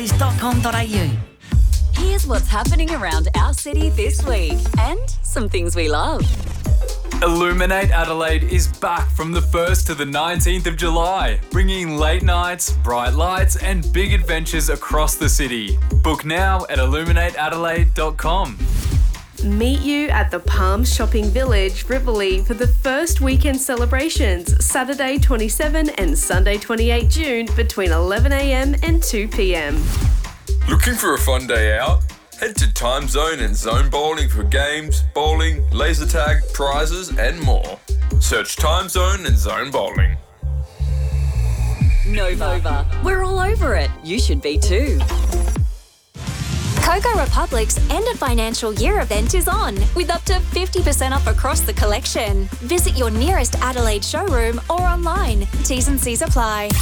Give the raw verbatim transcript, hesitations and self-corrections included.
blaze dot com dot a u. Here's what's happening around our city this week and some things we love. Illuminate Adelaide is back from the first to the nineteenth of July, bringing late nights, bright lights and big adventures across the city. Book now at illuminate adelaide dot com. Meet you at the Palms Shopping Village, Rivoli for the first weekend celebrations, Saturday twenty-seventh and Sunday twenty-eighth June between eleven a m and two p m. Looking for a fun day out? Head to Time Zone and Zone Bowling for games, bowling, laser tag, prizes and more. Search Time Zone and Zone Bowling. Nova. We're all over it. You should be too. Coco Republic's end of financial year event is on, with up to fifty percent off across the collection. Visit your nearest Adelaide showroom or online. T's and C's apply.